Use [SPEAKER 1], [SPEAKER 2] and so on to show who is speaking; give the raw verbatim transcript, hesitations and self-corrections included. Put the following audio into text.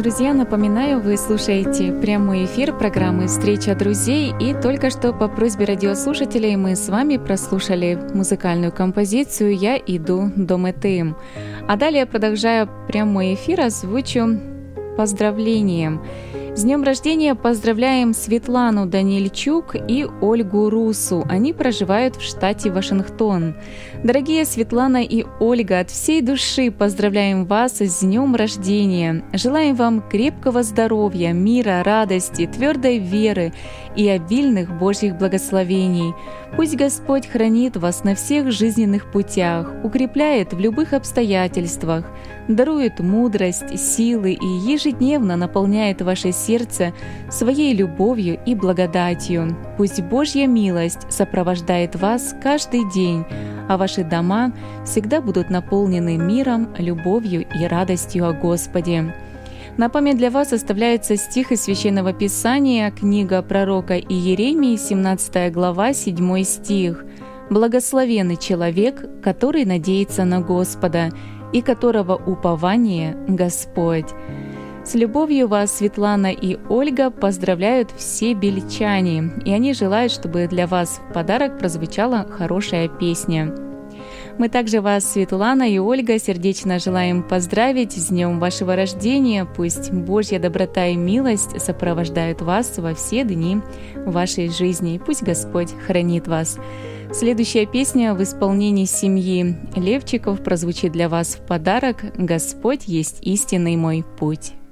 [SPEAKER 1] Друзья, напоминаю, вы слушаете прямой эфир программы «Встреча друзей», и только что по просьбе радиослушателей мы с вами прослушали музыкальную композицию «Я иду до меты». А далее, продолжая прямой эфир, озвучу поздравлением. С днем рождения поздравляем Светлану Данильчук и Ольгу Русу. Они проживают в штате Вашингтон. Дорогие Светлана и Ольга, от всей души поздравляем вас с днем рождения. Желаем вам крепкого здоровья, мира, радости, твердой веры и обильных Божьих благословений. Пусть Господь хранит вас на всех жизненных путях, укрепляет в любых обстоятельствах, дарует мудрость, силы и ежедневно наполняет ваше сердце своей любовью и благодатью. Пусть Божья милость сопровождает вас каждый день, а ваши дома всегда будут наполнены миром, любовью и радостью о Господе. На память для вас оставляется стих из Священного Писания, книга пророка Иеремии, семнадцатая глава, седьмой стих. «Благословенный человек, который надеется на Господа, и которого упование Господь». С любовью вас Светлана и Ольга поздравляют все бельчане, и они желают, чтобы для вас в подарок прозвучала хорошая песня. Мы также вас, Светлана и Ольга, сердечно желаем поздравить с днем вашего рождения. Пусть Божья доброта и милость сопровождают вас во все дни вашей жизни. Пусть Господь хранит вас. Следующая песня в исполнении семьи Левчиков прозвучит для вас в подарок «Господь есть истинный мой путь».